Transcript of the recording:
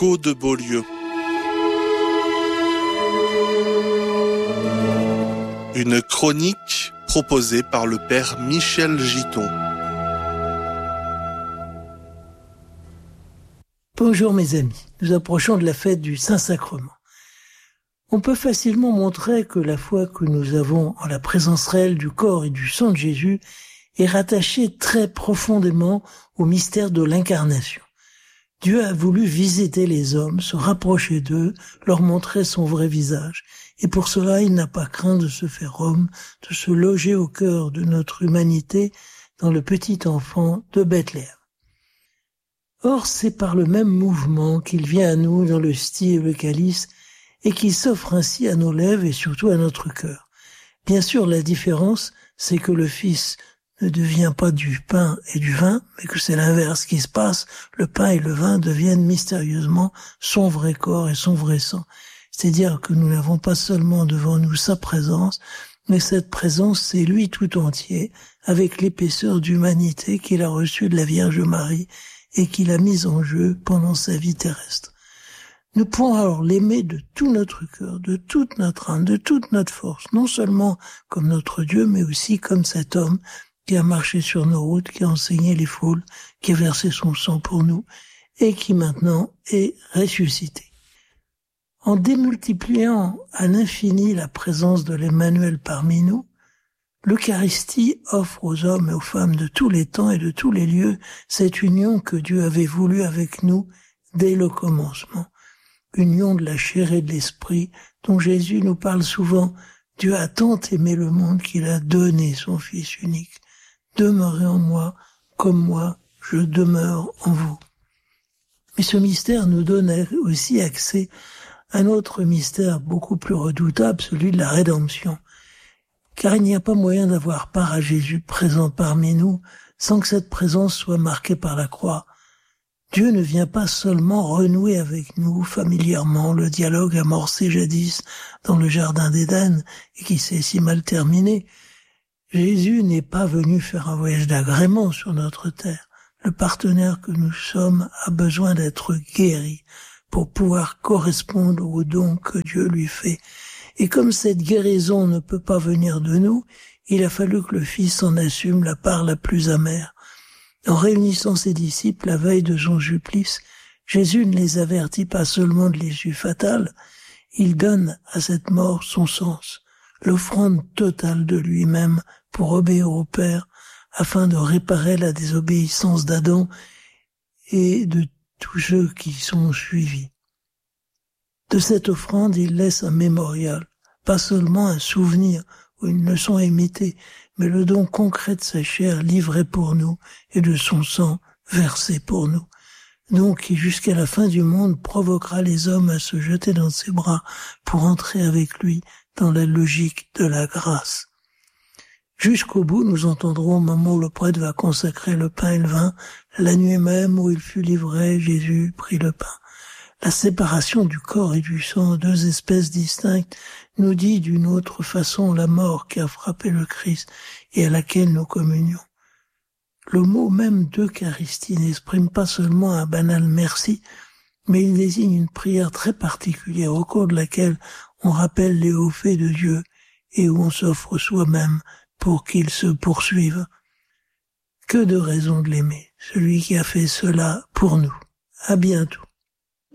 Margot de Beaulieu. Une chronique proposée par le père Michel Giton. Bonjour mes amis, nous approchons de la fête du Saint-Sacrement. On peut facilement montrer que la foi que nous avons en la présence réelle du corps et du sang de Jésus est rattachée très profondément au mystère de l'incarnation. Dieu a voulu visiter les hommes, se rapprocher d'eux, leur montrer son vrai visage. Et pour cela, il n'a pas craint de se faire homme, de se loger au cœur de notre humanité dans le petit enfant de Bethléem. Or, c'est par le même mouvement qu'il vient à nous dans le style et le calice et qu'il s'offre ainsi à nos lèvres et surtout à notre cœur. Bien sûr, la différence, c'est que le Fils ne devient pas du pain et du vin, mais que c'est l'inverse qui se passe. Le pain et le vin deviennent mystérieusement son vrai corps et son vrai sang. C'est-à-dire que nous n'avons pas seulement devant nous sa présence, mais cette présence, c'est lui tout entier, avec l'épaisseur d'humanité qu'il a reçue de la Vierge Marie et qu'il a mise en jeu pendant sa vie terrestre. Nous pouvons alors l'aimer de tout notre cœur, de toute notre âme, de toute notre force, non seulement comme notre Dieu, mais aussi comme cet homme qui a marché sur nos routes, qui a enseigné les foules, qui a versé son sang pour nous et qui maintenant est ressuscité. En démultipliant à l'infini la présence de l'Emmanuel parmi nous, l'Eucharistie offre aux hommes et aux femmes de tous les temps et de tous les lieux cette union que Dieu avait voulu avec nous dès le commencement. Union de la chair et de l'esprit dont Jésus nous parle souvent. Dieu a tant aimé le monde qu'il a donné son Fils unique. Demeurez en moi, comme moi, je demeure en vous. Mais ce mystère nous donne aussi accès à un autre mystère beaucoup plus redoutable, celui de la rédemption. Car il n'y a pas moyen d'avoir part à Jésus présent parmi nous sans que cette présence soit marquée par la croix. Dieu ne vient pas seulement renouer avec nous familièrement le dialogue amorcé jadis dans le jardin d'Éden et qui s'est si mal terminé. Jésus n'est pas venu faire un voyage d'agrément sur notre terre. Le partenaire que nous sommes a besoin d'être guéri pour pouvoir correspondre aux dons que Dieu lui fait. Et comme cette guérison ne peut pas venir de nous, il a fallu que le Fils en assume la part la plus amère. En réunissant ses disciples la veille de son supplice, Jésus ne les avertit pas seulement de l'issue fatale, il donne à cette mort son sens, l'offrande totale de lui-même pour obéir au Père, afin de réparer la désobéissance d'Adam et de tous ceux qui sont suivis. De cette offrande, il laisse un mémorial, pas seulement un souvenir ou une leçon à imiter, mais le don concret de sa chair livrée pour nous et de son sang versé pour nous. Donc, qui jusqu'à la fin du monde provoquera les hommes à se jeter dans ses bras pour entrer avec lui dans la logique de la grâce. Jusqu'au bout, nous entendrons au moment où le prêtre va consacrer le pain et le vin, la nuit même où il fut livré, Jésus prit le pain. La séparation du corps et du sang, deux espèces distinctes, nous dit d'une autre façon la mort qui a frappé le Christ et à laquelle nous communions. Le mot même d'Eucharistie n'exprime pas seulement un banal merci, mais il désigne une prière très particulière au cours de laquelle on rappelle les hauts faits de Dieu et où on s'offre soi-même pour qu'il se poursuive. Que de raisons de l'aimer, celui qui a fait cela pour nous. À bientôt.